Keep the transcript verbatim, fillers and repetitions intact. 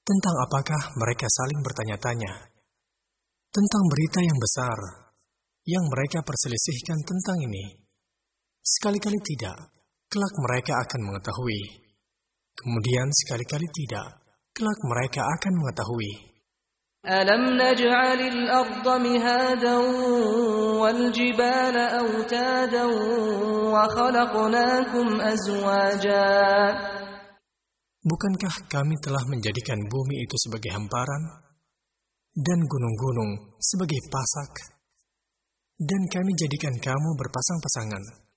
Tentang apakah mereka saling bertanya-tanya? Tentang berita yang besar yang mereka perselisihkan tentang ini. Sekali-kali tidak, kelak mereka akan mengetahui. Kemudian sekali-kali tidak, kelak mereka akan mengetahui. Alam naj'alil arda mihadan wal jibala awtadan wa khalaqnakum azwaja. Bukankah kami telah menjadikan bumi itu sebagai hamparan dan gunung-gunung sebagai pasak, dan kami jadikan kamu berpasang-pasangan?